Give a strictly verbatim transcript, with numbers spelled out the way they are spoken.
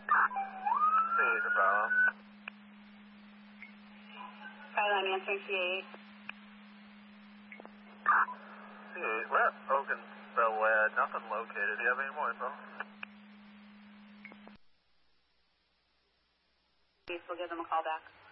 C eight to Bravo. Pilot, I'm answering C eight. C eight, we're at Oakensville, nothing located. Do you have any more info? We'll give them a call back.